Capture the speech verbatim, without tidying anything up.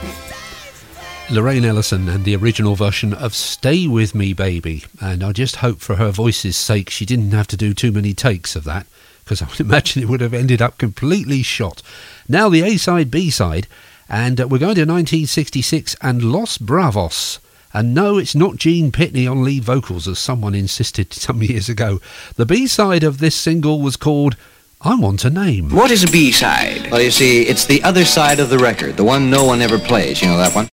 Lorraine Ellison and the original version of Stay With Me Baby, and I just hope for her voice's sake she didn't have to do too many takes of that, because I would imagine it would have ended up completely shot. Now the A-side, B-side, and uh, we're going to nineteen sixty-six and Los Bravos. And no, it's not Gene Pitney on lead vocals, as someone insisted some years ago. The B-side of this single was called I Want a Name. What is a B-side? Well, you see, it's the other side of the record, the one no one ever plays. You know that one?